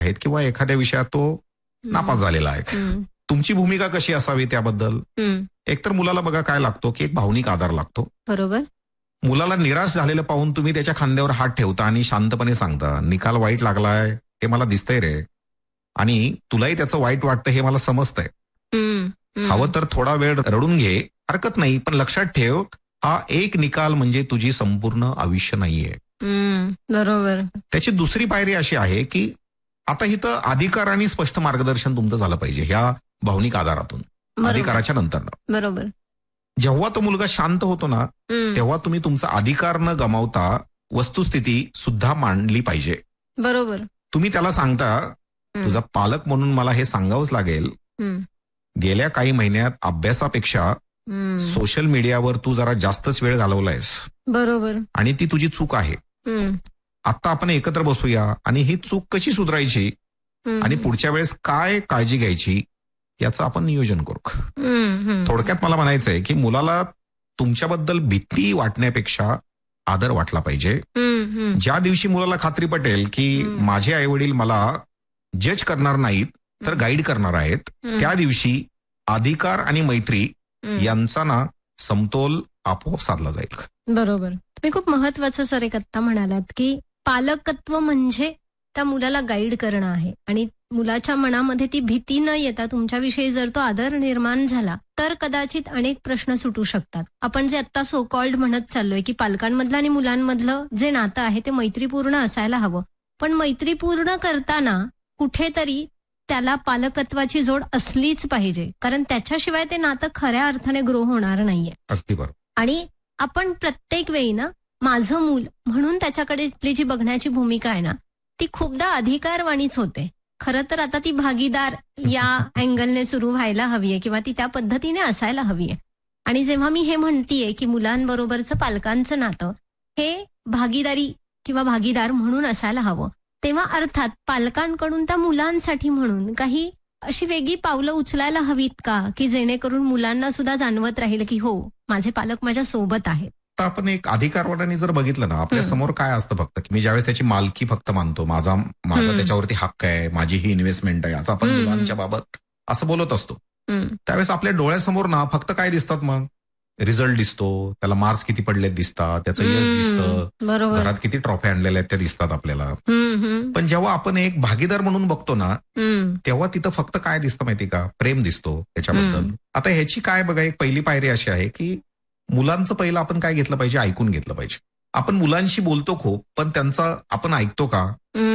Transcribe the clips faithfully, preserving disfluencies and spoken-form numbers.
आहेत किंवा एखाद्या विषयात तो नापास झालेला आहे. तुमची भूमिका कशी असावी त्याबद्दल? एकतर मुलाला बघा काय लागतो की एक भावनिक आधार लागतो. बरोबर. मुलाला निराश झालेलं पाहून तुम्ही त्याच्या खांद्यावर हात ठेवता आणि शांतपणे सांगता, निकाल वाईट लागलाय हे मला दिसतंय रे, आणि तुलाही त्याचं वाईट वाटतं हे मला समजतंय. हवं तर थोडा वेळ रडून घे, हरकत नाही, पण लक्षात ठेव हा एक निकाल म्हणजे तुझी संपूर्ण आयुष्य नाहीये. बरोबर. त्याची दुसरी पायरी अशी आहे की आता इथं अधिकार आणि स्पष्ट मार्गदर्शन तुमचं झालं पाहिजे ह्या भावनिक आधारातून, अधिकाराच्या नंतर. बरोबर. जेव्हा तो मुलगा शांत होतो ना, तेव्हा तुम्ही तुमचा अधिकार न गमावता वस्तुस्थिती सुद्धा मांडली पाहिजे. बरोबर. तुम्ही त्याला सांगता, तुझा पालक म्हणून मला हे सांगावंच लागेल, गेल्या काही महिन्यात अभ्यासापेक्षा सोशल मीडियावर तू जरा जास्तच वेळ घालवलायस. बरोबर. आणि ती तुझी चूक आहे. आता आपण एकत्र बसूया आणि ही चूक कशी सुधारायची आणि पुढच्या वेळेस काय काळजी घ्यायची याचं आपण नियोजन करू. थोडक्यात मला म्हणायचंय की मुलाला तुमच्याबद्दल भीती वाटण्यापेक्षा आदर वाटला पाहिजे. ज्या दिवशी मुलाला खात्री पटेल की माझे आईवडील मला जज करणार नाहीत तर गाईड करणार आहेत, त्या दिवशी अधिकार आणि मैत्री यांचा ना समतोल आपोआप साधला जाईल. बरोबर. तुम्ही खूप महत्वाचं सर एक आत्ता म्हणालात की पालकत्व म्हणजे त्या मुलाला गाईड करणं आहे, आणि मुलाच्या मनामध्ये ती भीती न येता तुमच्याविषयी जर तो आदर निर्माण झाला तर कदाचित अनेक प्रश्न सुटू शकतात. आपण जे आता सो कॉल्ड म्हणत चाललोय की पालकांमधलं आणि मुलांमधलं जे नातं आहे ते मैत्रीपूर्ण असायला हवं, पण मैत्रीपूर्ण करताना कुठेतरी त्याला पालकत्वाची जोड असलीच पाहिजे, कारण त्याच्याशिवाय ते नातं खऱ्या अर्थाने ग्रो होणार नाहीये. अगदी बरोबर. आणि आपण प्रत्येक वेळी ना माझं मूल म्हणून त्याच्याकडे आपली जी बघण्याची भूमिका आहे ना ती खूपदा अधिकारवाणीच होते. खरं तर आता ती भागीदार या अँगलने सुरू व्हायला हवीये किंवा ती त्या पद्धतीने असायला हवीये. आणि जेव्हा मी हे म्हणतीये की मुलांबरोबरचं पालकांचं नातं हे भागीदारी किंवा भागीदार म्हणून असायला हवं, तेव्हा अर्थात पालकांकडून त्या मुलांसाठी म्हणून काही अशी वेगळी पावलं उचलायला हवीत का की जेणेकरून मुलांना सुद्धा जाणवत राहील की हो माझे पालक माझ्या सोबत आहेत. आपण एक अधिकारवादाने जर बघितलं ना, आपल्या समोर काय असतं फक्त की मी ज्यावेळेस त्याची मालकी फक्त मानतो, माझा माझा त्याच्यावरती हक्क आहे, माझी ही इन्व्हेस्टमेंट आहे, असं आपण मुलांच्या बाबत असं बोलत असतो, त्यावेळेस आपल्या डोळ्यासमोर ना फक्त काय दिसतात, मग रिझल्ट दिसतो, त्याला मार्क्स किती पडलेत दिसतात, त्याचं यश दिसतं, घरात किती ट्रॉफी आणलेल्या आहेत त्या दिसतात आपल्याला. पण जेव्हा आपण एक भागीदार म्हणून बघतो ना तेव्हा तिथं फक्त काय दिसतं माहिती का, प्रेम दिसतो त्याच्याबद्दल. आता ह्याची काय बघा, एक पहिली पायरी अशी आहे की मुलांचं पहिलं आपण काय घेतलं पाहिजे, ऐकून घेतलं पाहिजे. आपण मुलांशी बोलतो खूप, पण त्यांचा आपण ऐकतो का?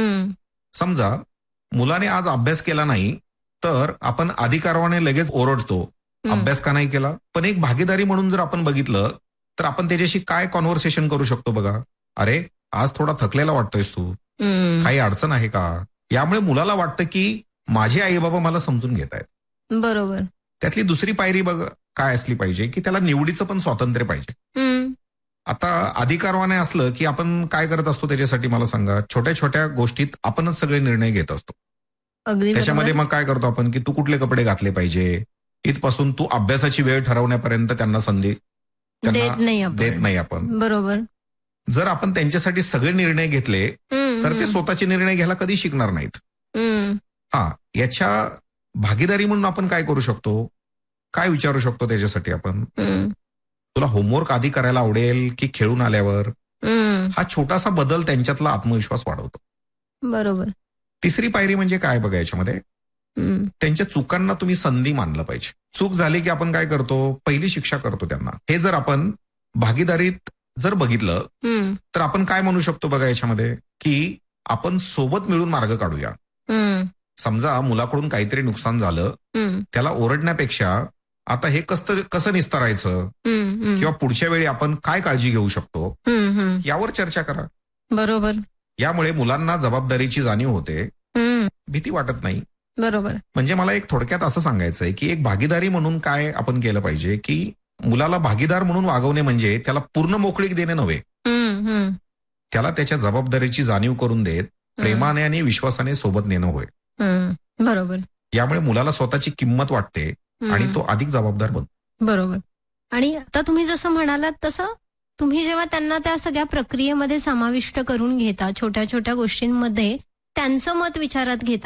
समजा मुलाने आज अभ्यास केला नाही तर आपण अधिकाराने लगेच ओरडतो, अभ्यास का नाही केला. पण एक भागीदारी म्हणून जर आपण बघितलं तर आपण त्याच्याशी काय कॉन्व्हर्सेशन करू शकतो बघा, अरे आज थोडा थकलेला वाटतोयस तू, काही अडचण आहे का? यामुळे मुलाला वाटतं की माझे आई बाबा मला समजून घेत आहेत. बरोबर. त्यातली दुसरी पायरी बघ काय असली पाहिजे की त्याला निवडीचं पण स्वातंत्र्य पाहिजे. आता अधिकारवाने असलं की आपण काय करत असतो त्याच्यासाठी मला सांगा, छोट्या छोट्या गोष्टीत आपणच सगळे निर्णय घेत असतो. त्याच्यामध्ये मग काय करतो आपण की तू कुठले कपडे घातले पाहिजे इथपासून तू अभ्यासाची वेळ ठरवण्यापर्यंत त्यांना संधी देत नाही आपण. बरोबर. जर आपण त्यांच्यासाठी सगळे निर्णय घेतले तर ते स्वतःचे निर्णय घ्यायला कधी शिकणार नाहीत. हा, याच्या भागीदारी म्हणून आपण काय करू शकतो, काय विचारू शकतो त्याच्यासाठी आपण, तुला होमवर्क आधी करायला आवडेल की खेळून आल्यावर? हा छोटासा बदल त्यांच्यातला आत्मविश्वास वाढवतो. बरोबर. तिसरी पायरी म्हणजे काय बघा, याच्यामध्ये त्यांच्या चुकांना तुम्ही संधी मानलं पाहिजे. चूक झाली की आपण काय करतो, पहिली शिक्षा करतो त्यांना. हे जर आपण भागीदारीत जर बघितलं तर आपण काय म्हणू शकतो बघा याच्यामध्ये की आपण सोबत मिळून मार्ग काढूया. समजा मुलाकडून काहीतरी नुकसान झालं, त्याला ओरडण्यापेक्षा आता हे कसं कसं निस्तारायचं किंवा पुढच्या वेळी आपण काय काळजी घेऊ शकतो यावर चर्चा करा. बरोबर. यामुळे मुलांना जबाबदारीची जाणीव होते, भीती वाटत नाही. बरोबर. म्हणजे मला एक थोडक्यात असं सांगायचंय की एक भागीदारी म्हणून काय आपण केलं पाहिजे की मुलाला भागीदार म्हणून वागवणे म्हणजे त्याला पूर्ण मोकळीक देणे नव्हे, त्याला त्याच्या जबाबदारीची जाणीव करून देत प्रेमाने आणि विश्वासाने सोबत नेणं होय. बरोबर. यामुळे मुलाला स्वतःची किंमत वाटते आणि तो अधिक जबाबदार बनतो. बरोबर. आणि आता तुम्ही जसं म्हणालात तसं तुम्ही जेव्हा त्यांना त्या सगळ्या प्रक्रियेमध्ये समाविष्ट करून घेता, छोट्या छोट्या गोष्टींमध्ये त्यांचं मत विचारात घेता